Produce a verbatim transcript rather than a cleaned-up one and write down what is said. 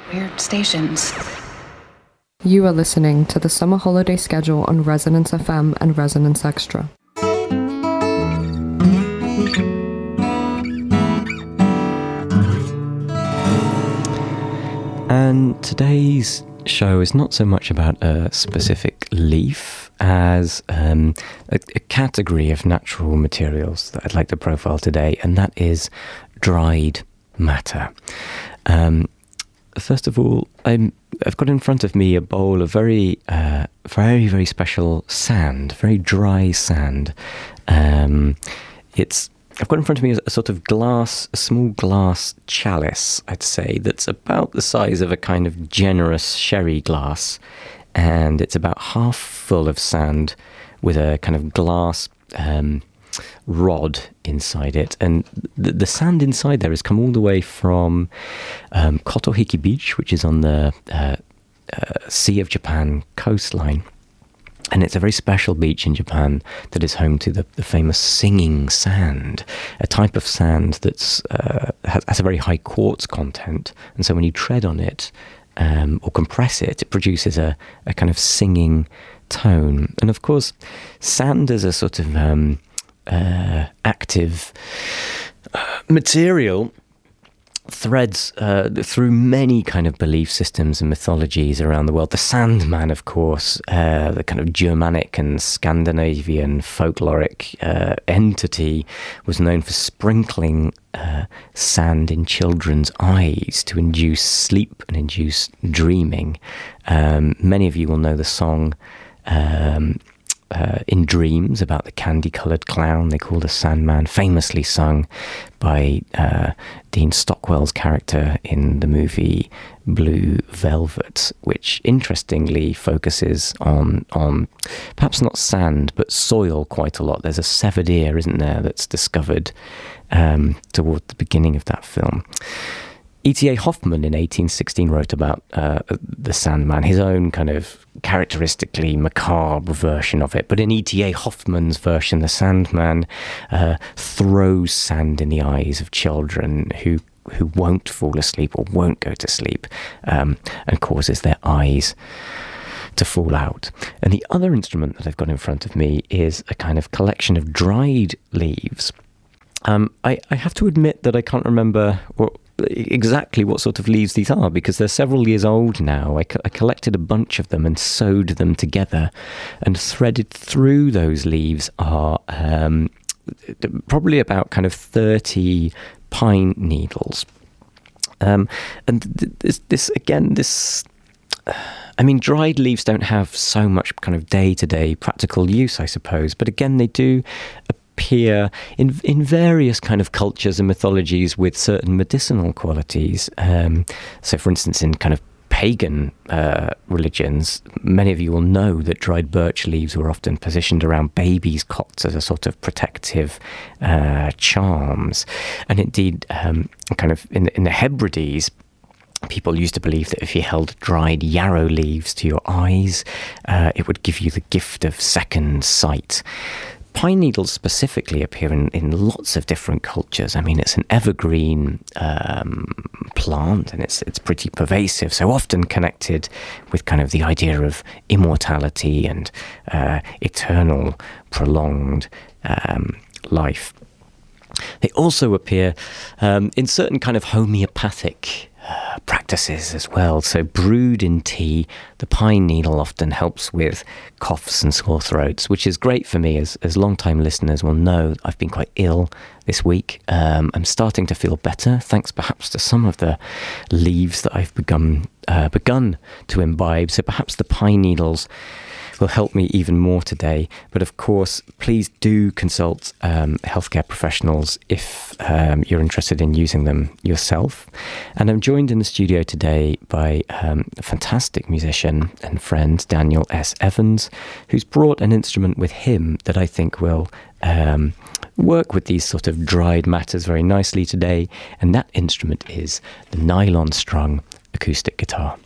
Weird stations. You are listening to the summer holiday schedule on Resonance F M and Resonance Extra. And today's show is not so much about a specific leaf as um, a, a category of natural materials that I'd like to profile today, and that is dried matter. Um, first of all, I'm, I've got in front of me a bowl of very, uh, very, very special sand, very dry sand. Um, it's I've got in front of me a, a sort of glass, a small glass chalice, I'd say, that's about the size of a kind of generous sherry glass, and it's about half full of sand with a kind of glass um, rod inside it. And the, the sand inside there has come all the way from um, Kotohiki Beach, which is on the uh, uh, Sea of Japan coastline. And it's a very special beach in Japan that is home to the, the famous singing sand, a type of sand that's uh, has, has a very high quartz content. And so when you tread on it um, or compress it, it produces a, a kind of singing tone. And of course, sand is a sort of um, uh, active uh, material threads uh, through many kind of belief systems and mythologies around the world. The Sandman, of course, uh, the kind of Germanic and Scandinavian folkloric uh, entity, was known for sprinkling uh, sand in children's eyes to induce sleep and induce dreaming. Um, many of you will know the song um, Uh, in Dreams about the candy-coloured clown they call the Sandman, famously sung by uh, Dean Stockwell's character in the movie Blue Velvet, which interestingly focuses on, on perhaps not sand, but soil quite a lot. There's a severed ear, isn't there, that's discovered um, toward the beginning of that film. E T A Hoffmann in eighteen sixteen wrote about uh, the Sandman, his own kind of characteristically macabre version of it. But in E T A Hoffmann's version, the Sandman uh, throws sand in the eyes of children who who won't fall asleep or won't go to sleep, um, and causes their eyes to fall out. And the other instrument that I've got in front of me is a kind of collection of dried leaves. Um, I, I have to admit that I can't remember what, exactly what sort of leaves these are, because they're several years old now. I, co- I collected a bunch of them and sewed them together, and threaded through those leaves are um, probably about kind of thirty pine needles. Um, and th- this, this, again, this... I mean, dried leaves don't have so much kind of day-to-day practical use, I suppose, but again, they do appear in in various kind of cultures and mythologies with certain medicinal qualities. Um, so, for instance, in kind of pagan uh, religions, many of you will know that dried birch leaves were often positioned around babies' cots as a sort of protective uh, charms. And indeed, um, kind of in, in the Hebrides, people used to believe that if you held dried yarrow leaves to your eyes, uh, it would give you the gift of second sight. Pine needles specifically appear in, in lots of different cultures. I mean, it's an evergreen um, plant, and it's it's pretty pervasive, so often connected with kind of the idea of immortality and uh, eternal, prolonged um, life. They also appear um, in certain kind of homeopathic Uh, practices as well. So brewed in tea, the pine needle often helps with coughs and sore throats, which is great for me. As, as long-time listeners will know, I've been quite ill this week. Um, I'm starting to feel better, thanks perhaps to some of the leaves that I've begun, uh, begun to imbibe. So perhaps the pine needles will help me even more today. But of course, please do consult um, healthcare professionals if um, you're interested in using them yourself. And I'm joined in the studio today by um, a fantastic musician and friend, Daniel S. Evans, who's brought an instrument with him that I think will um, work with these sort of dried matters very nicely today. And that instrument is the nylon-strung acoustic guitar.